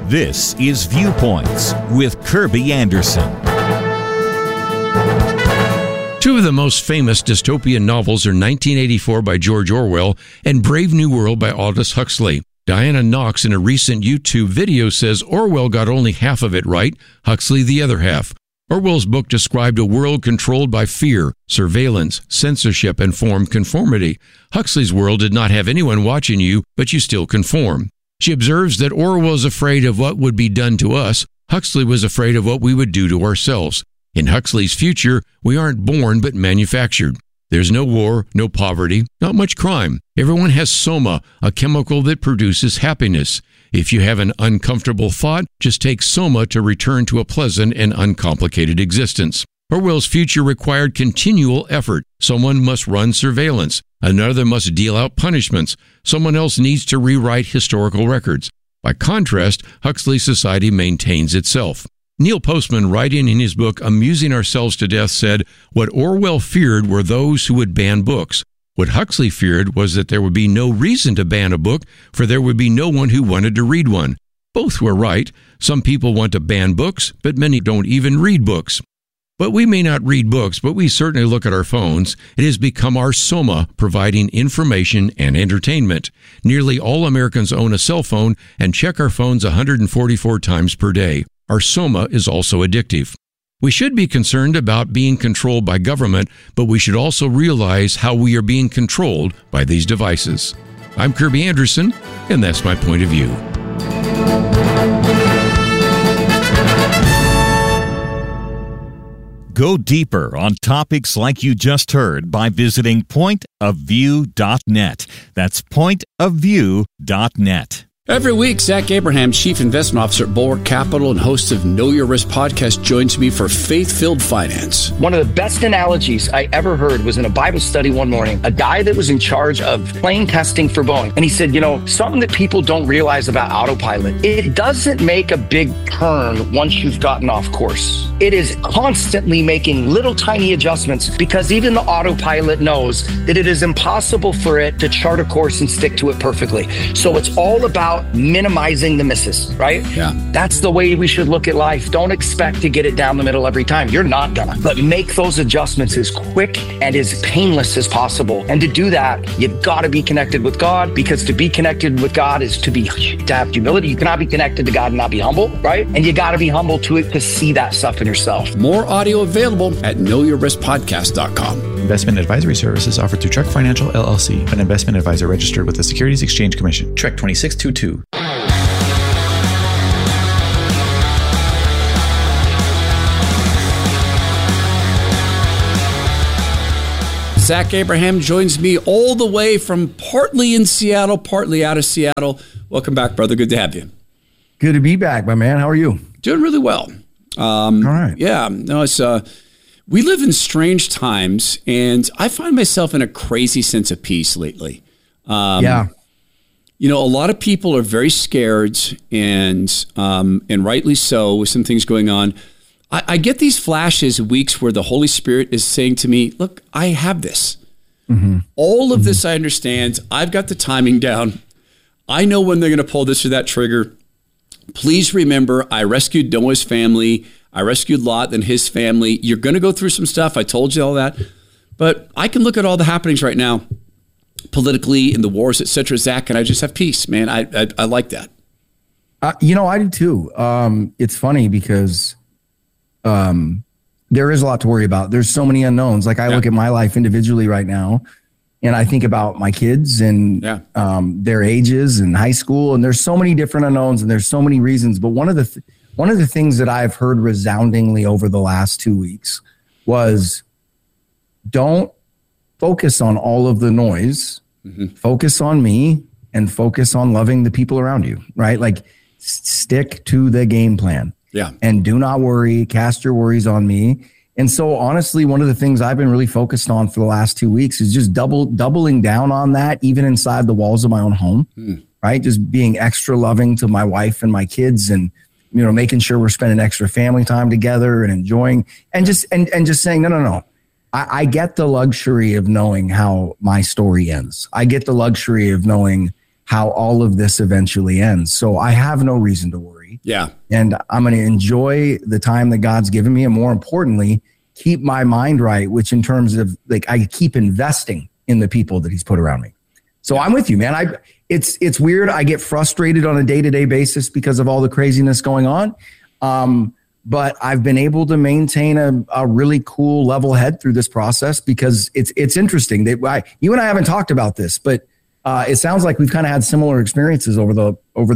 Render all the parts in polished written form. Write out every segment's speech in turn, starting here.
This is Viewpoints with Kirby Anderson. Two of the most famous dystopian novels are 1984 by George Orwell and Brave New World by Aldous Huxley. Diana Knox in a recent YouTube video says Orwell got only half of it right, Huxley the other half. Orwell's book described a world controlled by fear, surveillance, censorship, and formed conformity. Huxley's world did not have anyone watching you, but you still conform. She observes that Orwell is afraid of what would be done to us. Huxley was afraid of what we would do to ourselves. In Huxley's future, we aren't born but manufactured. There's no war, no poverty, not much crime. Everyone has soma, a chemical that produces happiness. If you have an uncomfortable thought, just take soma to return to a pleasant and uncomplicated existence. Orwell's future required continual effort. Someone must run surveillance. Another must deal out punishments. Someone else needs to rewrite historical records. By contrast, Huxley's society maintains itself. Neil Postman, writing in his book Amusing Ourselves to Death, said, "What Orwell feared were those who would ban books. What Huxley feared was that there would be no reason to ban a book, for there would be no one who wanted to read one." Both were right. Some people want to ban books, but many don't even read books. But we may not read books, but we certainly look at our phones. It has become our soma, providing information and entertainment. Nearly all Americans own a cell phone and check our phones 144 times per day. Our soma is also addictive. We should be concerned about being controlled by government, but we should also realize how we are being controlled by these devices. I'm Kirby Anderson, and that's my point of view. Go deeper on topics like you just heard by visiting pointofview.net. That's pointofview.net. Every week, Zach Abraham, Chief Investment Officer at Bulwark Capital and host of Know Your Risk podcast, joins me for Faith-Filled Finance. One of the best analogies I ever heard was in a Bible study one morning, a guy that was in charge of plane testing for Boeing. And he said, something that people don't realize about autopilot, it doesn't make a big turn once you've gotten off course. It is constantly making little tiny adjustments because even the autopilot knows that it is impossible for it to chart a course and stick to it perfectly. So it's all about minimizing the misses, right? Yeah. That's the way we should look at life. Don't expect to get it down the middle every time. You're not gonna. But make those adjustments as quick and as painless as possible. And to do that, you've got to be connected with God, because to be connected with God is to have humility. You cannot be connected to God and not be humble, right? And you got to be humble to it to see that stuff in yourself. More audio available at knowyourriskpodcast.com. Investment advisory services offered through Trek Financial, LLC, an investment advisor registered with the Securities Exchange Commission. Trek 2622. Zach Abraham joins me all the way from partly in Seattle, partly out of Seattle. Welcome back, brother. Good to have you. Good to be back, my man. How are you? Doing really well. All right. Yeah. No, it's we live in strange times, and I find myself in a crazy sense of peace lately. Yeah. A lot of people are very scared, and rightly so, with some things going on. I get these flashes, weeks where the Holy Spirit is saying to me, look, I have this. Mm-hmm. All of this I understand. I've got the timing down. I know when they're going to pull this or that trigger. Please remember, I rescued Noah's family. I rescued Lot and his family. You're going to go through some stuff. I told you all that. But I can look at all the happenings right now, politically, in the wars, et cetera, Zach, and I just have peace, man. I like that. I do too. It's funny because there is a lot to worry about. There's so many unknowns. Like I look at my life individually right now, and I think about my kids and their ages and high school, and there's so many different unknowns and there's so many reasons. But one of the things that I've heard resoundingly over the last 2 weeks was, don't focus on all of the noise. Mm-hmm. Focus on me and focus on loving the people around you, right? Like stick to the game plan. Yeah. And do not worry, cast your worries on me. And so honestly, one of the things I've been really focused on for the last 2 weeks is just doubling down on that, even inside the walls of my own home, right? Just being extra loving to my wife and my kids, and, making sure we're spending extra family time together and enjoying, and just saying, no. I get the luxury of knowing how my story ends. I get the luxury of knowing how all of this eventually ends. So I have no reason to worry. ministry. Yeah. And I'm going to enjoy the time that God's given me. And more importantly, keep my mind right, which in terms of like, I keep investing in the people that he's put around me. So I'm with you, man. It's weird. I get frustrated on a day-to-day basis because of all the craziness going on. But I've been able to maintain a really cool level head through this process because it's interesting that you and I haven't talked about this, but it sounds like we've kind of had similar experiences over the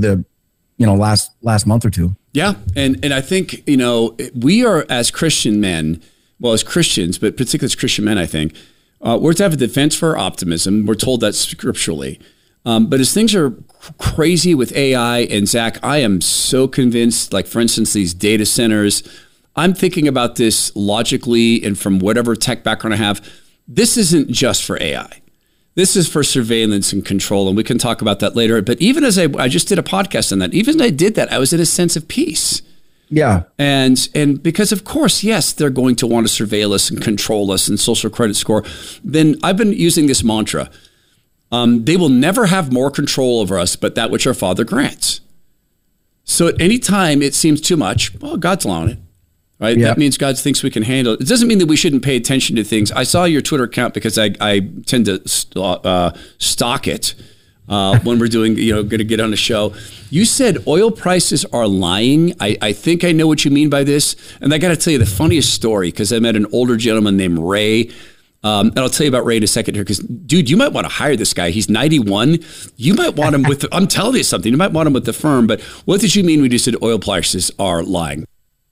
last month or two. Yeah. And I think, we are as Christian men, well, as Christians, but particularly as Christian men, I think, we're to have a defense for our optimism. We're told that scripturally. But as things are crazy with AI and Zach, I am so convinced, like for instance, these data centers, I'm thinking about this logically and from whatever tech background I have. This isn't just for AI. This is for surveillance and control. And we can talk about that later. But even as I just did a podcast on that, even as I did that, I was in a sense of peace. Yeah. And because of course, yes, they're going to want to surveil us and control us and social credit score. Then I've been using this mantra. They will never have more control over us, but that which our Father grants. So at any time it seems too much, well, God's allowing it, right? Yep. That means God thinks we can handle it. It doesn't mean that we shouldn't pay attention to things. I saw your Twitter account because I tend to stalk it when we're doing, going to get on a show. You said oil prices are lying. I think I know what you mean by this. And I got to tell you the funniest story because I met an older gentleman named Ray. And I'll tell you about Ray in a second here because, dude, you might want to hire this guy. He's 91. You might want him with, I'm telling you something, you might want him with the firm. But what did you mean when you said oil prices are lying?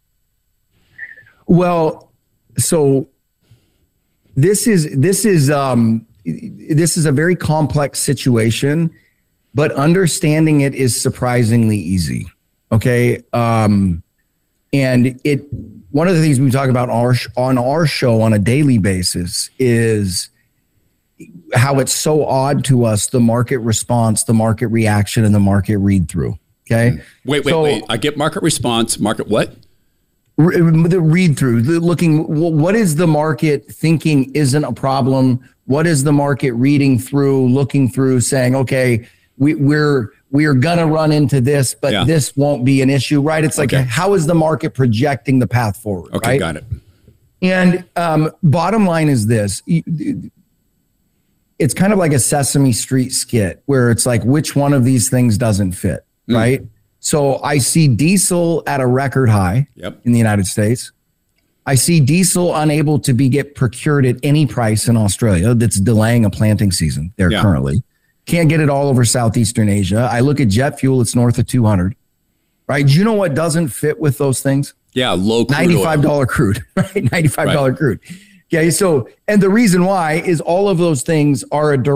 Well, so this is a very complex situation, but understanding it is surprisingly easy. Okay. And one of the things we talk about on our show on a daily basis is how it's so odd to us, the market response, the market reaction, and the market read through. Okay. Wait. I get market response. Market what? The read through, looking, what is the market thinking isn't a problem? What is the market reading through, looking through, saying, okay, we're going to run into this, but this won't be an issue, right? It's like, how is the market projecting the path forward? Okay, right? Got it. And bottom line is this. It's kind of like a Sesame Street skit where it's like, which one of these things doesn't fit, right? So I see diesel at a record high in the United States. I see diesel unable to get procured at any price in Australia. That's delaying a planting season there currently. Can't get it all over Southeastern Asia. I look at jet fuel, it's north of 200, right? Do you know what doesn't fit with those things? Yeah, low crude $95 oil. Crude, right? $95 crude. Okay, so, and the reason why is all of those things are they're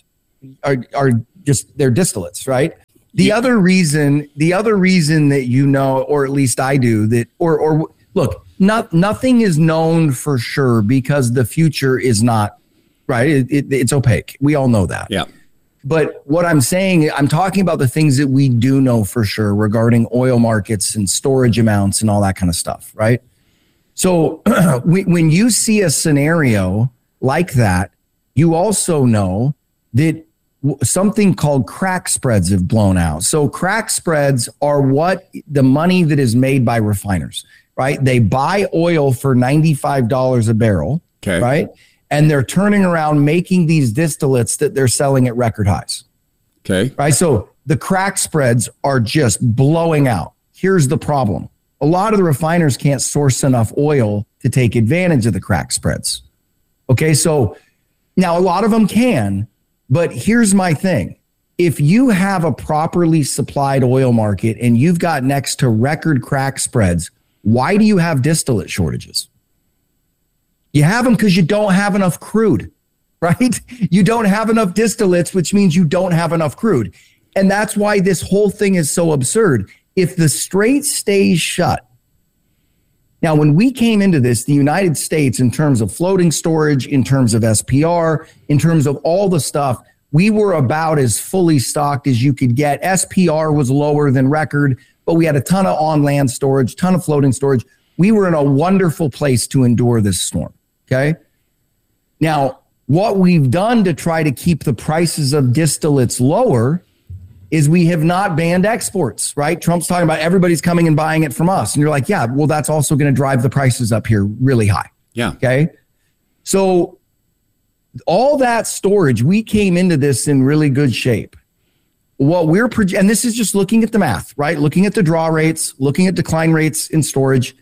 distillates, right? The other reason that or at least I do that, or look, nothing is known for sure because the future is not, right? It's opaque. We all know that. Yeah. But what I'm saying, I'm talking about the things that we do know for sure regarding oil markets and storage amounts and all that kind of stuff, right? So when you see a scenario like that, you also know that something called crack spreads have blown out. So crack spreads are what the money that is made by refiners, right? They buy oil for $95 a barrel, right? And they're turning around making these distillates that they're selling at record highs. Okay. Right. So the crack spreads are just blowing out. Here's the problem. A lot of the refiners can't source enough oil to take advantage of the crack spreads. Okay. So now a lot of them can, but here's my thing. If you have a properly supplied oil market and you've got next to record crack spreads, why do you have distillate shortages? You have them because you don't have enough crude, right? You don't have enough distillates, which means you don't have enough crude. And that's why this whole thing is so absurd. If the strait stays shut. Now, when we came into this, the United States, in terms of floating storage, in terms of SPR, in terms of all the stuff, we were about as fully stocked as you could get. SPR was lower than record, but we had a ton of on-land storage, ton of floating storage. We were in a wonderful place to endure this storm. Okay. Now, what we've done to try to keep the prices of distillates lower is we have not banned exports, right? Trump's talking about everybody's coming and buying it from us. And you're like, yeah, well, that's also going to drive the prices up here really high. Yeah. Okay. So all that storage, we came into this in really good shape. What we're and this is just looking at the math, right? Looking at the draw rates, looking at decline rates in storage.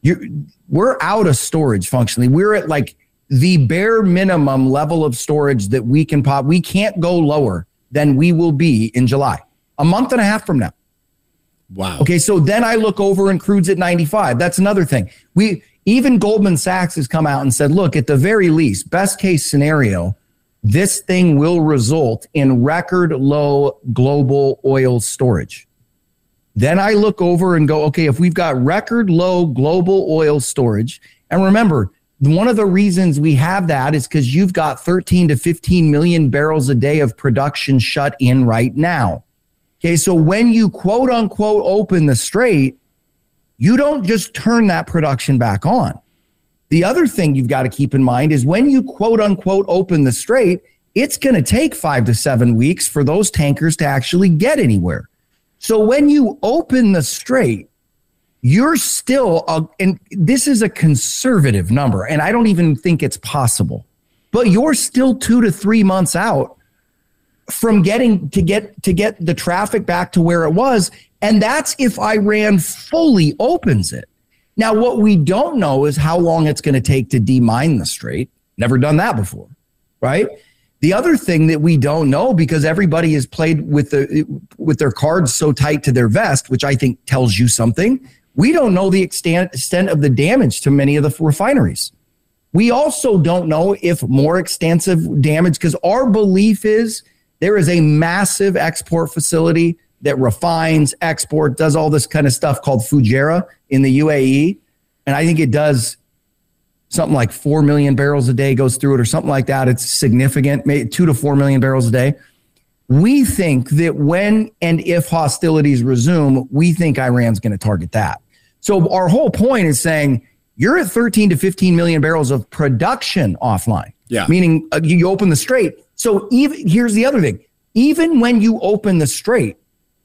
We're out of storage functionally. We're at like the bare minimum level of storage that we can pop. We can't go lower than we will be in July, a month and a half from now. Wow. Okay, so then I look over and crude's at 95. That's another thing. Even Goldman Sachs has come out and said, look, at the very least, best case scenario, this thing will result in record low global oil storage. Then I look over and go, okay, if we've got record low global oil storage, and remember, one of the reasons we have that is because you've got 13 to 15 million barrels a day of production shut in right now. Okay, so when you quote unquote open the strait, you don't just turn that production back on. The other thing you've got to keep in mind is when you quote unquote open the strait, it's going to take 5 to 7 weeks for those tankers to actually get anywhere. So when you open the strait, you're still, and this is a conservative number, and I don't even think it's possible, but you're still 2 to 3 months out from getting to get the traffic back to where it was. And that's if Iran fully opens it. Now, what we don't know is how long it's going to take to demine the strait. Never done that before, right? The other thing that we don't know, because everybody has played with their cards so tight to their vest, which I think tells you something, we don't know the extent of the damage to many of the refineries. We also don't know if more extensive damage, because our belief is there is a massive export facility that refines, export, does all this kind of stuff called Fujairah in the UAE. And I think it does something like 4 million barrels a day goes through it or something like that. It's significant, maybe 2 to 4 million barrels a day. We think that when and if hostilities resume, we think Iran's going to target that. So our whole point is saying you're at 13 to 15 million barrels of production offline, meaning you open the strait. So here's the other thing. Even when you open the strait,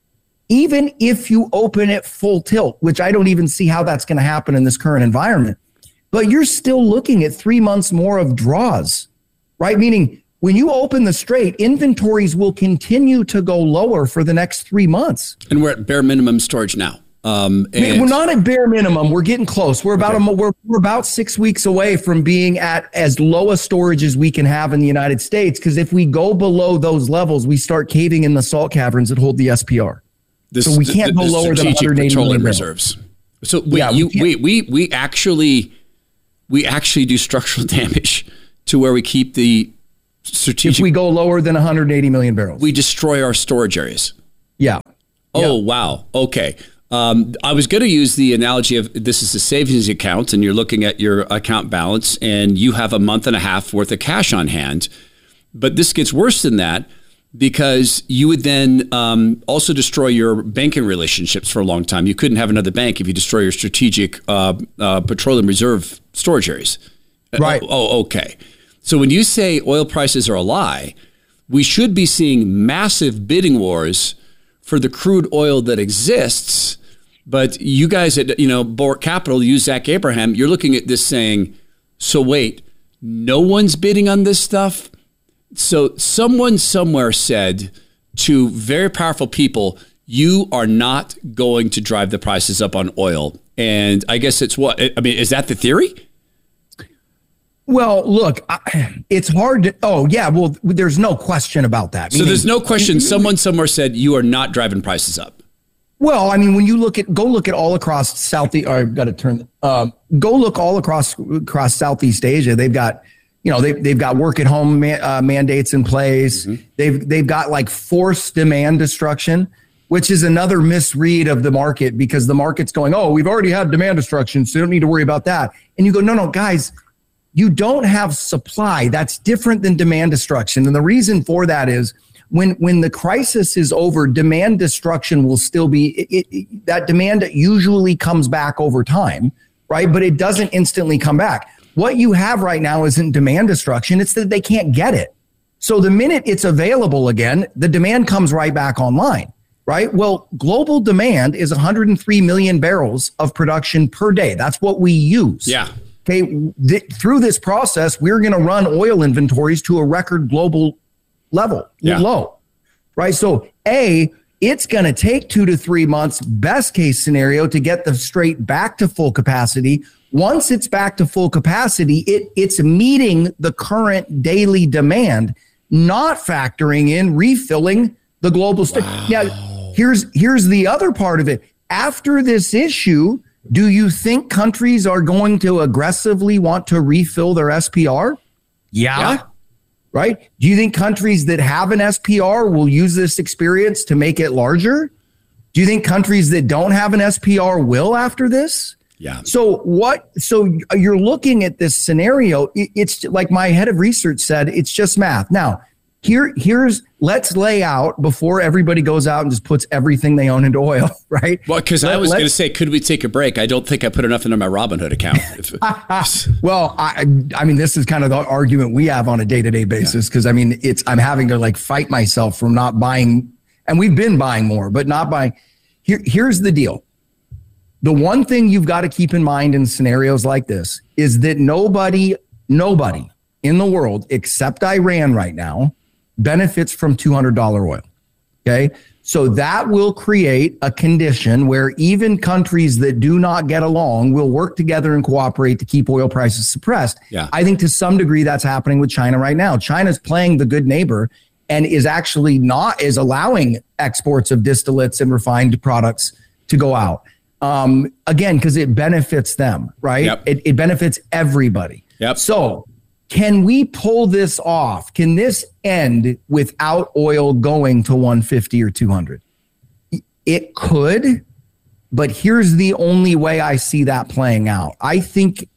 even if you open it full tilt, which I don't even see how that's going to happen in this current environment, but you're still looking at 3 months more of draws, right? Meaning when you open the strait, inventories will continue to go lower for the next 3 months. And we're at bare minimum storage now. We're not at bare minimum. We're getting close. We're about we're about 6 weeks away from being at as low a storage as we can have in the United States. Because if we go below those levels, we start caving in the salt caverns that hold the SPR. So we can't go lower than 180 million reserves. So we actually do structural damage to where we keep the strategic. If we go lower than 180 million barrels, we destroy our storage areas. Yeah. Oh, wow. Okay. I was going to use the analogy of this is a savings account and you're looking at your account balance and you have a month and a half worth of cash on hand. But this gets worse than that because you would then also destroy your banking relationships for a long time. You couldn't have another bank if you destroy your strategic petroleum reserve storage areas. Right. Okay. So when you say oil prices are a lie, we should be seeing massive bidding wars for the crude oil that exists. But you guys at Bort Capital, you Zach Abraham, you're looking at this saying, so wait, no one's bidding on this stuff? So someone somewhere said to very powerful people, you are not going to drive the prices up on oil. And I guess it's what? I mean, is that the theory? Well, look, it's hard to. Oh, yeah. Well, there's no question about that. So there's no question. Someone somewhere said you are not driving prices up. Well, I mean, when you go look at all across Southeast. I've got to turn. Go look all across Southeast Asia. They've got, they've got work at home mandates in place. Mm-hmm. They've got like forced demand destruction, which is another misread of the market because the market's going, oh, we've already had demand destruction, so you don't need to worry about that. And you go, no, guys. You don't have supply. That's different than demand destruction. And the reason for that is when the crisis is over, demand destruction will still be, that demand usually comes back over time, right? But it doesn't instantly come back. What you have right now isn't demand destruction. It's that they can't get it. So the minute it's available again, the demand comes right back online. right? Well, global demand is 103 million barrels of production per day. That's what we use. Yeah. Okay. Through this process, we're going to run oil inventories to a record global level, low, right? So it's going to take 2 to 3 months, best case scenario, to get the Strait back to full capacity. Once it's back to full capacity, it's meeting the current daily demand, not factoring in refilling the global state. Now, here's the other part of it. After this issue, do you think countries are going to aggressively want to refill their SPR? Yeah. Right? Do you think countries that have an SPR will use this experience to make it larger? Do you think countries that don't have an SPR will after this? Yeah. So you're looking at this scenario. It's like my head of research said, it's just math. Now, let's lay out before everybody goes out and just puts everything they own into oil, right? Well, because I was going to say, could we take a break? I don't think I put enough into my Robinhood account. Well, I mean, this is kind of the argument we have on a day-to-day basis, because I mean, I'm having to like fight myself from not buying, and we've been buying more, but not buying. Here's the deal. The one thing you've got to keep in mind in scenarios like this is that nobody in the world except Iran right now benefits from $200 oil. Okay. So that will create a condition where even countries that do not get along will work together and cooperate to keep oil prices suppressed. Yeah. I think to some degree that's happening with China right now. China's playing the good neighbor and is actually is allowing exports of distillates and refined products to go out. Again, because it benefits them, right? Yep. It benefits everybody. Yep. So can we pull this off? Can this end without oil going to 150 or 200? It could, but here's the only way I see that playing out. I think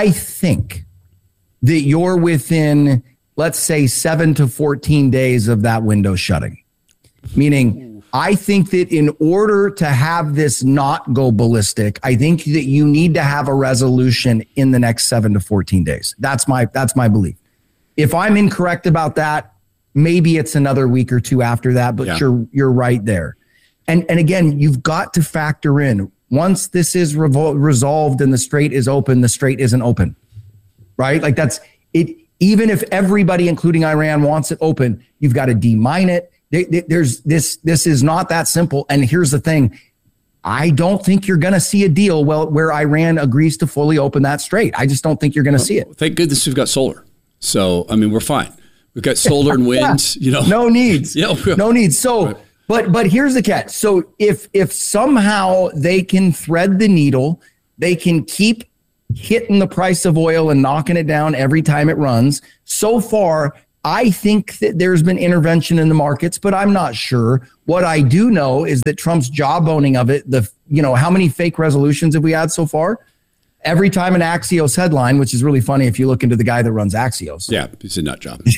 that you're within, let's say, 7 to 14 days of that window shutting. Meaning, I think that in order to have this not go ballistic, I think that you need to have a resolution in the next 7 to 14 days. That's my belief. If I'm incorrect about that, maybe it's another week or two after that, but you're right there. And again, you've got to factor in, once this is resolved and the Strait is open, the Strait isn't open, right? Like that's it. Even if everybody, including Iran, wants it open, you've got to demine it. There's this is not that simple. And here's the thing. I don't think you're going to see a deal where Iran agrees to fully open that Strait. I just don't think you're going to see it. Thank goodness we've got solar. So, I mean, we're fine. We've got solar and wind, No needs. No needs. So, right. but here's the catch. So if somehow they can thread the needle, they can keep hitting the price of oil and knocking it down every time it runs. So far, I think that there's been intervention in the markets, but I'm not sure. What I do know is that Trump's jawboning of it, how many fake resolutions have we had so far? Every time an Axios headline, which is really funny if you look into the guy that runs Axios. Yeah, he's a nut job.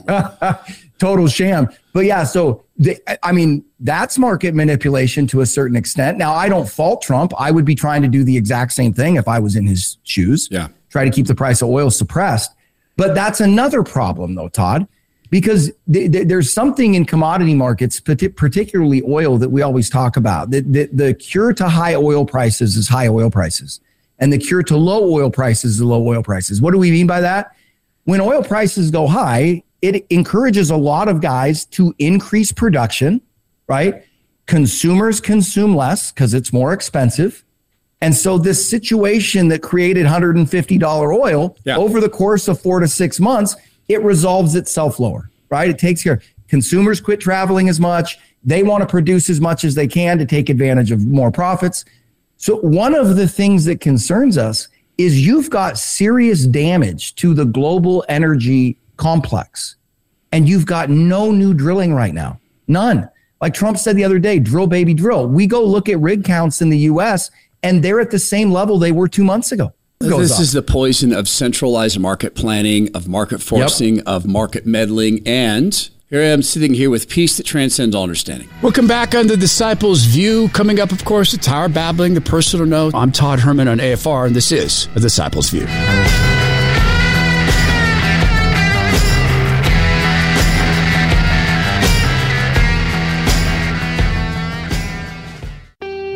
Total sham. But yeah, so that's market manipulation to a certain extent. Now, I don't fault Trump. I would be trying to do the exact same thing if I was in his shoes. Yeah. Try to keep the price of oil suppressed. But that's another problem, though, Todd, because there's something in commodity markets, particularly oil, that we always talk about. The cure to high oil prices is high oil prices, and the cure to low oil prices is low oil prices. What do we mean by that? When oil prices go high, it encourages a lot of guys to increase production, right? Consumers consume less because it's more expensive. And so this situation that created $150 oil over the course of 4 to 6 months, it resolves itself lower, right? It takes care. Consumers quit traveling as much. They want to produce as much as they can to take advantage of more profits. So one of the things that concerns us is you've got serious damage to the global energy complex, and you've got no new drilling right now. None. Like Trump said the other day, drill, baby, drill. We go look at rig counts in the U.S., and they're at the same level they were 2 months ago. This is the poison of centralized market planning, of market forcing, of market meddling. And here I am sitting here with peace that transcends all understanding. Welcome back on The Disciples View. Coming up, of course, the Tower Babbling, the Personal Note. I'm Todd Herman on AFR, and this is The Disciples View.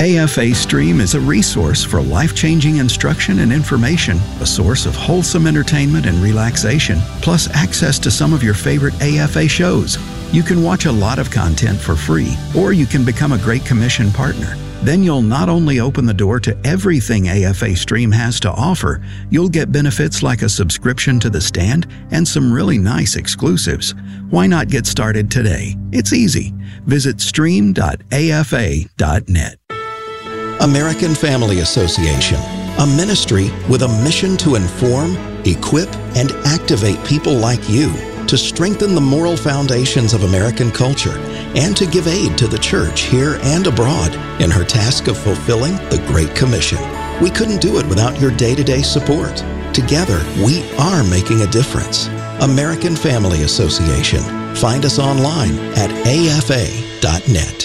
AFA Stream is a resource for life-changing instruction and information, a source of wholesome entertainment and relaxation, plus access to some of your favorite AFA shows. You can watch a lot of content for free, or you can become a Great Commission partner. Then you'll not only open the door to everything AFA Stream has to offer, you'll get benefits like a subscription to The Stand and some really nice exclusives. Why not get started today? It's easy. Visit stream.afa.net. American Family Association, a ministry with a mission to inform, equip, and activate people like you to strengthen the moral foundations of American culture and to give aid to the church here and abroad in her task of fulfilling the Great Commission. We couldn't do it without your day-to-day support. Together, we are making a difference. American Family Association. Find us online at afa.net.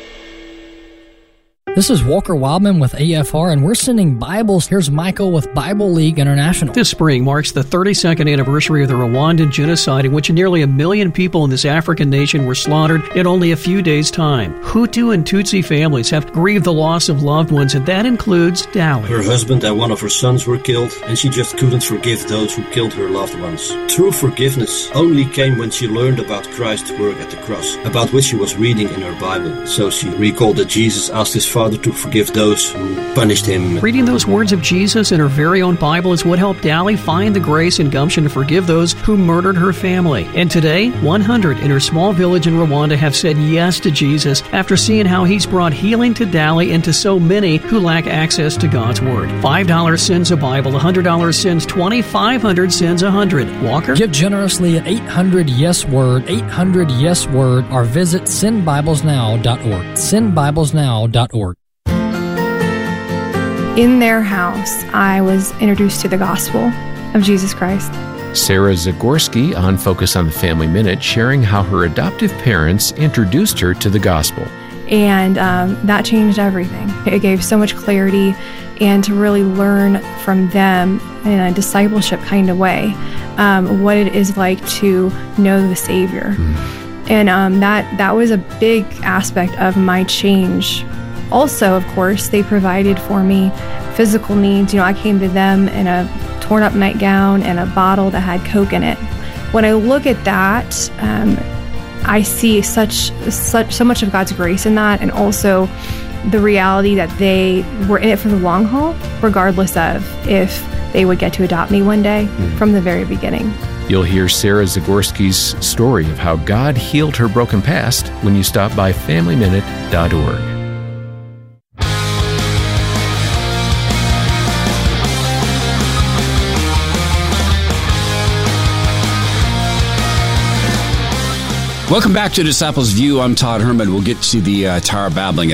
This is Walker Wildman with AFR, and we're sending Bibles. Here's Michael with Bible League International. This spring marks the 32nd anniversary of the Rwandan genocide, in which nearly 1 million people in this African nation were slaughtered in only a few days' time. Hutu and Tutsi families have grieved the loss of loved ones, and that includes Dali. Her husband and one of her sons were killed, and she just couldn't forgive those who killed her loved ones. True forgiveness only came when she learned about Christ's work at the cross, about which she was reading in her Bible. So she recalled that Jesus asked his Father to forgive those who punished him. Reading those words of Jesus in her very own Bible is what helped Dali find the grace and gumption to forgive those who murdered her family. And today, 100 in her small village in Rwanda have said yes to Jesus after seeing how he's brought healing to Dali and to so many who lack access to God's Word. $5 sends a Bible, $100 sends 20, $500 sends 100. Walker? Give generously at 800-YES-WORD, 800-YES-WORD, or visit sendbiblesnow.org. Sendbiblesnow.org. In their house, I was introduced to the gospel of Jesus Christ. Sarah Zagorski on Focus on the Family Minute, sharing how her adoptive parents introduced her to the gospel. And that changed everything. It gave so much clarity, and to really learn from them in a discipleship kind of way what it is like to know the Savior. And that was a big aspect of my change. Also, of course, they provided for me physical needs. I came to them in a torn up nightgown and a bottle that had Coke in it. When I look at that, I see so much of God's grace in that, and also the reality that they were in it for the long haul, regardless of if they would get to adopt me one day from the very beginning. You'll hear Sarah Zagorski's story of how God healed her broken past when you stop by FamilyMinute.org. Welcome back to Disciples View. I'm Todd Herman. We'll get to the Tower of Babbling